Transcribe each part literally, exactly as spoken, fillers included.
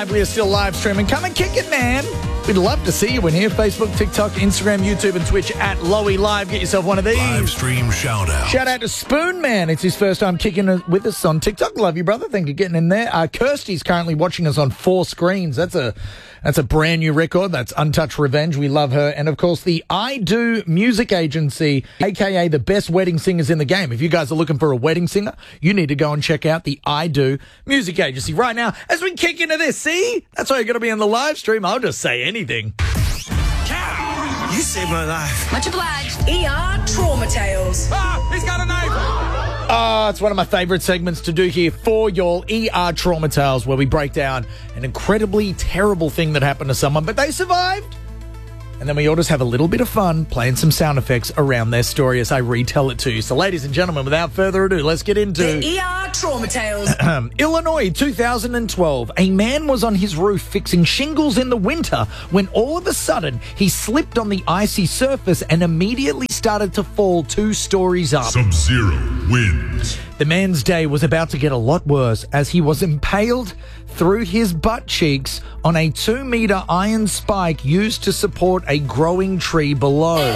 We are still live streaming. Come and kick it, man. We'd love to see you in here. Facebook, TikTok, Instagram, YouTube, and Twitch at Lowy Live. Get yourself one of these. Live stream shout out. Shout out to Spoon Man. It's his first time kicking it with us on TikTok. Love you, brother. Thank you for getting in there. Uh, Kirsty's currently watching us on four screens. That's a that's a brand new record. That's Untouched Revenge. We love her. And, of course, the I Do Music Agency, a k a the best wedding singers in the game. If you guys are looking for a wedding singer, you need to go and check out the I Do Music Agency right now as we kick into this. See? That's why you're going to be on the live stream. I'll just say anything. Cow, you saved my life. Much obliged. E R Trauma Tales. Ah, he's got a knife. Oh, it's one of my favourite segments to do here for y'all, E R Trauma Tales, where we break down an incredibly terrible thing that happened to someone, but they survived. And then we all just have a little bit of fun playing some sound effects around their story as I retell it to you. So, ladies and gentlemen, without further ado, let's get into... The E R Trauma Tales. Illinois, two thousand twelve. A man was on his roof fixing shingles in the winter when all of a sudden he slipped on the icy surface and immediately started to fall two stories up. Sub-Zero wins. The man's day was about to get a lot worse as he was impaled through his butt cheeks on a two-meter iron spike used to support a growing tree below.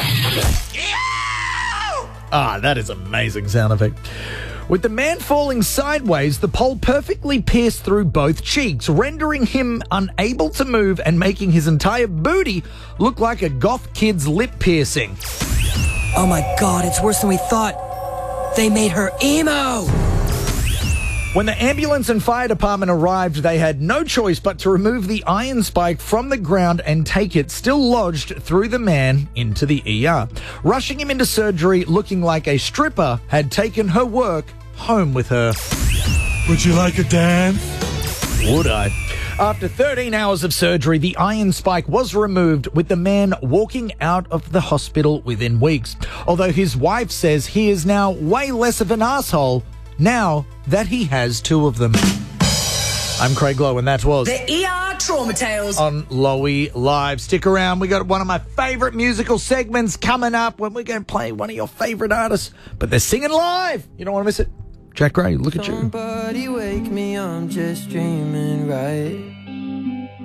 Ah, that is amazing sound effect. With the man falling sideways, the pole perfectly pierced through both cheeks, rendering him unable to move and making his entire booty look like a goth kid's lip piercing. Oh my god, it's worse than we thought. They made her emo! When the ambulance and fire department arrived, they had no choice but to remove the iron spike from the ground and take it, still lodged, through the man into the E R. Rushing him into surgery looking like a stripper had taken her work home with her. Would you like a dance? Would I? After thirteen hours of surgery, the iron spike was removed, with the man walking out of the hospital within weeks. Although his wife says he is now way less of an asshole now that he has two of them. I'm Craig Lowe, and that was The E R Trauma Tales on Lowy Live. Stick around. We got one of my favourite musical segments coming up when we're going to play one of your favourite artists, but they're singing live. You don't want to miss it. Jack Gray, look at you. Somebody wake me, I'm just dreaming, right?